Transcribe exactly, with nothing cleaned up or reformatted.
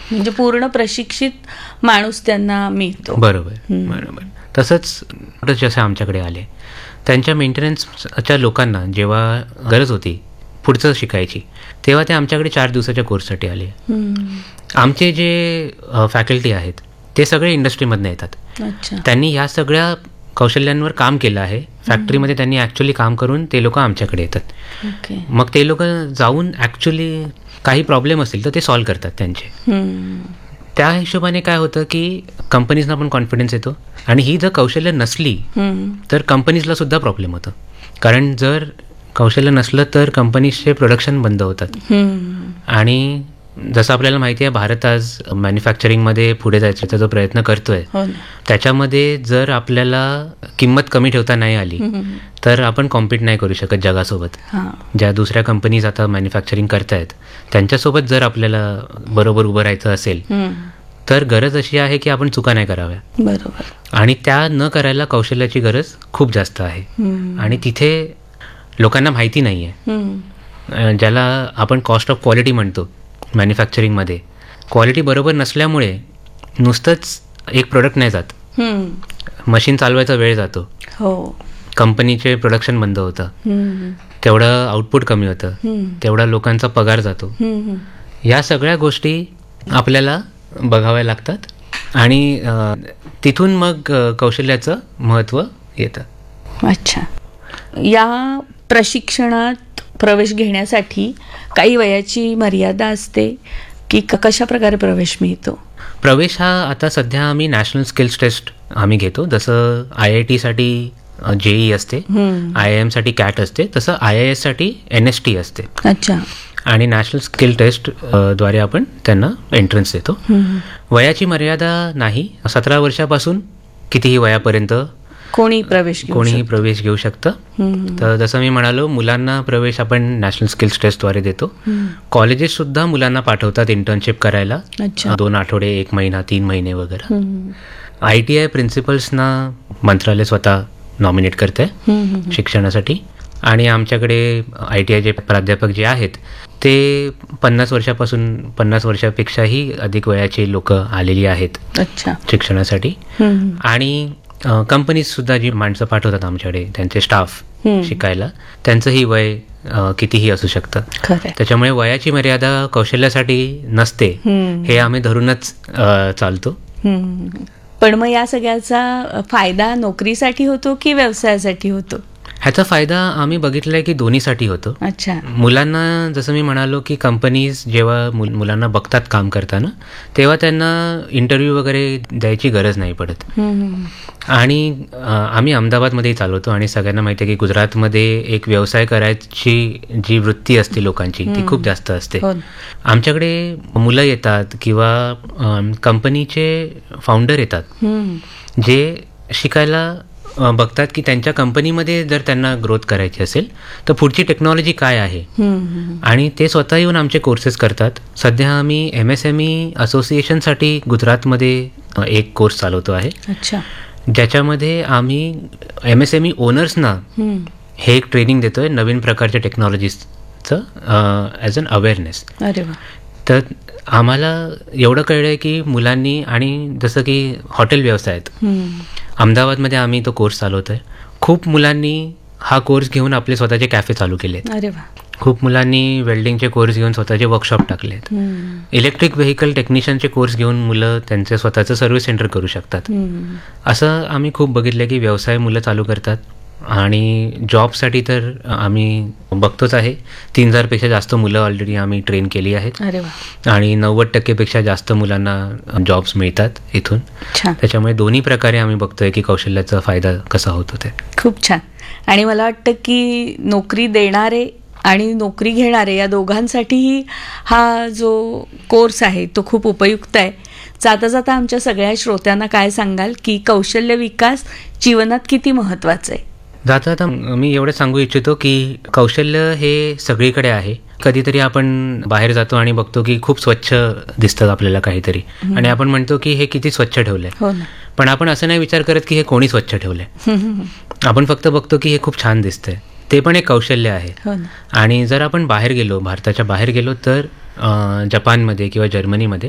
म्हणजे पूर्ण प्रशिक्षित माणूस त्यांना मिळतो. बरोबर बरोबर. तसंच जसे आमच्याकडे आले त्यांच्या मेंटेनन्सच्या लोकांना जेव्हा गरज होती पुढचं शिकायची, तेव्हा ते आमच्याकडे चार दिवसाच्या कोर्ससाठी आले. आमचे जे फॅकल्टी आहेत ते सगळे इंडस्ट्रीमधनं येतात. त्यांनी ह्या सगळ्या कौशल्यांवर काम केलं आहे. फॅक्टरीमध्ये त्यांनी ॲक्च्युली काम करून ते लोक आमच्याकडे येतात. मग ते लोक जाऊन ॲक्च्युली काही प्रॉब्लेम असेल तर ते सॉल्व्ह करतात त्यांचे. त्या हिशोबाने काय होतं की कंपनीजना पण कॉन्फिडन्स येतो, आणि ही जर कौशल्य नसली तर कंपनीजला सुद्धा प्रॉब्लेम होतो. कारण जर कौशल्य नसलं तर कंपनीजचे प्रोडक्शन बंद होतात. आणि जसं आपल्याला माहिती आहे भारत आज मॅन्युफॅक्चरिंगमध्ये पुढे जायचा जो प्रयत्न करतोय, त्याच्यामध्ये जर आपल्याला किंमत कमी ठेवता नाही आली तर आपण कॉम्पीट नाही करू शकत जगासोबत. ज्या दुसऱ्या कंपनीज आता मॅन्युफॅक्चरिंग करतायत त्यांच्यासोबत जर आपल्याला बरोबर उभं राहायचं असेल तर गरज अशी आहे की आपण चुका नाही कराव्या. बरोबर. आणि त्या न करायला कौशल्याची गरज खूप जास्त आहे. आणि तिथे लोकांना माहिती नाही आहे, ज्याला आपण कॉस्ट ऑफ क्वालिटी म्हणतो. मॅन्युफॅक्चरिंगमध्ये क्वालिटी बरोबर नसल्यामुळे नुसतंच एक प्रोडक्ट नाही जात, मशीन चालवायचा वेळ जातो, कंपनीचे प्रोडक्शन बंद होतं, तेवढं आउटपुट कमी होतं, तेवढा लोकांचा पगार जातो. या सगळ्या गोष्टी आपल्याला बघाव्या लागतात आणि तिथून मग कौशल्याचं महत्त्व येतं. अच्छा. या प्रशिक्षणात प्रवेश घेण्यासाठी काही वयाची मर्यादा असते की कशा प्रकारे प्रवेश मिळतो? प्रवेश हा आता सध्या आम्ही नॅशनल स्किल्स टेस्ट आम्ही घेतो. जसं आय आय टीसाठी जेई असते, आय आय एमसाठी कॅट असते, तसं I I एससाठी N S T असते. अच्छा. आणि नॅशनल स्किल टेस्ट द्वारे आपण त्यांना एंट्रन्स देतो. वयाची मर्यादा नाही, सतरा वर्षापासून कितीही वयापर्यंत कोणी प्रवेश कोणीही प्रवेश घेऊ शकतं. तर जसं मी म्हणालो, मुलांना प्रवेश आपण नॅशनल स्किल्स टेस्टद्वारे देतो. कॉलेजेस सुद्धा मुलांना पाठवतात इंटर्नशिप करायला, दोन आठवडे, एक महिना, तीन महिने वगैरे. आय टी आय प्रिन्सिपल्सना मंत्रालय स्वतः नॉमिनेट करते शिक्षणासाठी. आणि आमच्याकडे आय टी आयचे प्राध्यापक जे आहेत ते पन्नास वर्षापासून पन्नास वर्षापेक्षाही अधिक वयाचे लोक आलेली आहेत शिक्षणासाठी. आणि कंपनीज सुद्धा जी माणसं पाठवतात आमच्याकडे, त्यांचे स्टाफ शिकायला, त्यांचंही वय कितीही असू शकतं. त्याच्यामुळे वयाची मर्यादा कौशल्यासाठी नसते, हे आम्ही धरूनच चालतो. पण मग या सगळ्याचा फायदा नोकरीसाठी होतो की व्यवसायासाठी होतो? ह्याचा फायदा आम्ही बघितलाय की दोन्हीसाठी होतो. अच्छा. मुलांना, जसं मी म्हणालो की कंपनीज जेव्हा मुलांना बघतात काम करताना, तेव्हा त्यांना इंटरव्ह्यू वगैरे द्यायची गरज नाही पडत. आणि आम्ही अहमदाबादमध्येही चालवतो आणि सगळ्यांना माहिती आहे की गुजरातमध्ये एक व्यवसाय करायची जी वृत्ती असते लोकांची ती खूप जास्त असते. आमच्याकडे मुलं येतात किंवा कंपनीचे फाउंडर येतात जे शिकायला बघतात की त्यांच्या कंपनीमध्ये जर त्यांना ग्रोथ करायची असेल तर पुढची टेक्नॉलॉजी काय आहे, आणि ते स्वतः येऊन आमचे कोर्सेस करतात. सध्या आम्ही एम एस एम ई असोसिएशनसाठी गुजरातमध्ये एक कोर्स चालवतो आहे. अच्छा. ज्याच्यामध्ये आम्ही एम एस एम ई ओनर्सना हे एक ट्रेनिंग देतोय नवीन प्रकारच्या टेक्नॉलॉजीजचं ॲज अन अवेअरनेस. अरे वा. तर आम्हाला एवढं कळलं आहे की मुलांनी, आणि जसं की हॉटेल व्यवसायात अहमदाबादमध्ये आम्ही तो कोर्स चालवतोय, खूप मुलांनी हा कोर्स घेऊन आपले स्वतःचे कॅफे चालू केलेत. अरे वा. खूप मुलांनी वेल्डिंगचे कोर्स घेऊन स्वतःचे वर्कशॉप टाकलेत. इलेक्ट्रिक व्हेकल टेक्निशियनचे कोर्स घेऊन मुलं त्यांचे स्वतःचं सर्व्हिस सेंटर करू शकतात. असं आम्ही खूप बघितलं की व्यवसाय मुलं चालू करतात. आणि जॉबसाठी तर आम्ही बघतोच आहे, तीन हजारपेक्षा जास्त मुलं ऑलरेडी आम्ही ट्रेन केली आहेत. अरे वा. आणि नव्वद टक्केपेक्षा जास्त मुलांना जॉब्स मिळतात इथून. त्याच्यामुळे दोन्ही प्रकारे आम्ही बघतोय की कौशल्याचा फायदा कसा होतो ते. खूप छान. आणि मला वाटतं की नोकरी देणारे आणि नोकरी घेणारे या दोघांसाठीही हा जो कोर्स आहे तो खूप उपयुक्त आहे. जाता जाता आमच्या सगळ्या श्रोत्यांना काय सांगाल की कौशल्य विकास जीवनात किती महत्त्वाचं आहे? जाता आता मी एवढं सांगू इच्छितो की कौशल्य हे सगळीकडे आहे. कधीतरी आपण बाहेर जातो आणि बघतो की खूप स्वच्छ दिसतं आपल्याला काहीतरी, आणि आपण म्हणतो की हे किती स्वच्छ ठेवलंय. पण आपण असं नाही विचार करत की हे कोणी स्वच्छ ठेवलंय. आपण फक्त बघतो की हे खूप छान दिसतंय. ते पण एक कौशल्य आहे. आणि जर आपण बाहेर गेलो, भारताच्या बाहेर गेलो, तर जपानमध्ये किंवा जर्मनीमध्ये